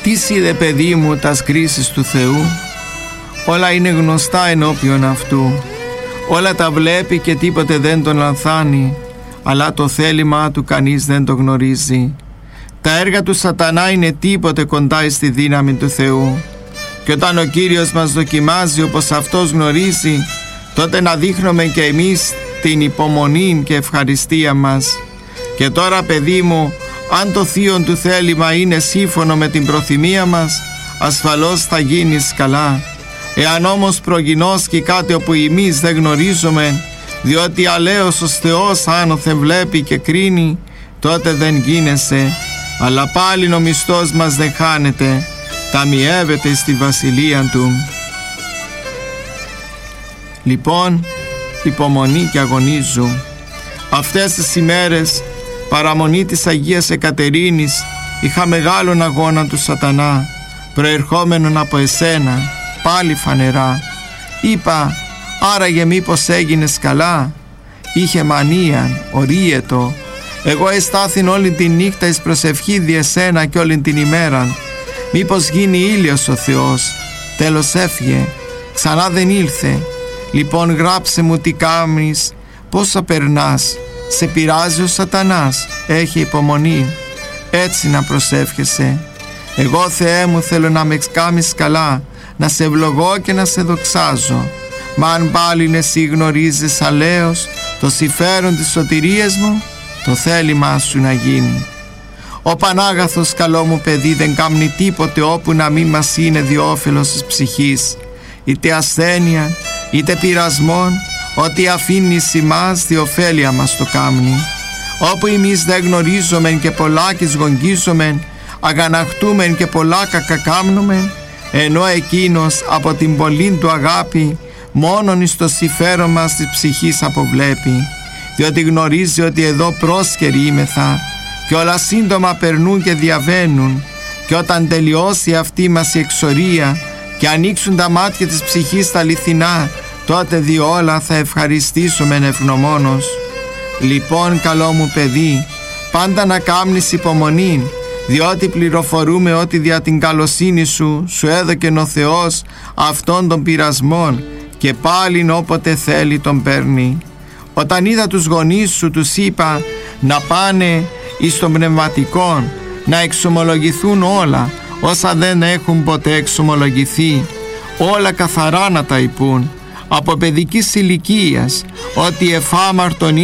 Τι είδε παιδί μου τας κρίσεις του Θεού? Όλα είναι γνωστά ενώπιον αυτού. Όλα τα βλέπει και τίποτε δεν τον λανθάνει, αλλά το θέλημά του κανείς δεν το γνωρίζει. Τα έργα του σατανά είναι τίποτε κοντά στη δύναμη του Θεού. Και όταν ο Κύριος μας δοκιμάζει όπως αυτός γνωρίζει, τότε να δείχνουμε και εμείς την υπομονή και ευχαριστία μας. Και τώρα παιδί μου, αν το θείον του θέλημα είναι σύμφωνο με την προθυμία μας, ασφαλώς θα γίνεις καλά. Εάν όμως προγινώσκει κάτι όπου εμείς δεν γνωρίζουμε, διότι αλέος ο Θεός άνωθεν βλέπει και κρίνει, τότε δεν γίνεσαι, αλλά πάλι ο μισθός μας δεν χάνεται, ταμιεύεται στη βασιλεία Του. Λοιπόν, υπομονή και αγωνίζου. Αυτές τις ημέρες, παραμονή της Αγίας Εκατερίνης, είχα μεγάλον αγώνα του σατανά, προερχόμενον από εσένα, πάλι φανερά. Είπα, άραγε μήπως έγινες καλά? Είχε μανία, ορίετο. Εγώ εστάθην όλη τη νύχτα εις προσευχή δι' εσένα και όλη την ημέρα. Μήπως γίνει ήλιος ο Θεός? Τέλος έφυγε, ξανά δεν ήλθε. Λοιπόν γράψε μου τι κάμνεις, πόσα περνάς. Σε πειράζει ο σατανάς? Έχει υπομονή, έτσι να προσεύχεσαι. Εγώ Θεέ μου θέλω να με κάμεις καλά, να σε ευλογώ και να σε δοξάζω. Μα αν πάλι εσύ γνωρίζεις αλέος το συμφέρον της σωτηρίας μου, το θέλημά σου να γίνει. Ο Πανάγαθος καλό μου παιδί δεν κάμνει τίποτε όπου να μην μας είναι διόφελος της ψυχής, είτε ασθένεια είτε πειρασμόν, ότι αφήνει ημάς διοφέλεια μας το κάμνει. Όπου εμείς δεν γνωρίζομεν και πολλάκις γογγίζομεν, αγαναχτούμεν και πολλά κακακάμνομεν, ενώ εκείνος από την πολλήν του αγάπη μόνον εις το συμφέρον μας της ψυχής αποβλέπει, διότι γνωρίζει ότι εδώ πρόσκαιροι είμεθα και όλα σύντομα περνούν και διαβαίνουν, και όταν τελειώσει αυτή μας η εξορία και ανοίξουν τα μάτια της ψυχής τα αληθινά, τότε δι' όλα θα ευχαριστήσουμε ευγνωμόνος. Λοιπόν καλό μου παιδί, πάντα να κάμνεις υπομονή, διότι πληροφορούμε ότι δια την καλοσύνη σου έδωκεν ο Θεός αυτών των πειρασμών, και πάλιν όποτε θέλει τον παίρνει. Όταν είδα τους γονείς σου, τους είπα να πάνε εις τον πνευματικόν, να εξομολογηθούν όλα όσα δεν έχουν ποτέ εξομολογηθεί, όλα καθαρά να τα υπούν από παιδικής ηλικίας, ότι εφάμαρτον